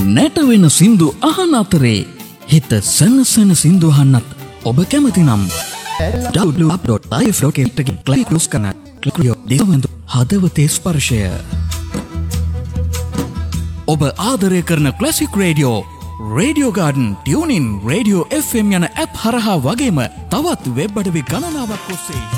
නැටවෙන සින්දු අහන අතරේ හිත සනසන සින්දු අහන්නත් ඔබ කැමති නම් www.life.lk ක්ලික් කරන හදවතේ ස්පර්ශය. ඔබ ආදරය කරන classic radio, radio garden, tuning, radio FM යන ඇප් හරහා වගේම තවත් වෙබ් අඩවි ගණනාවක් ඔස්සේ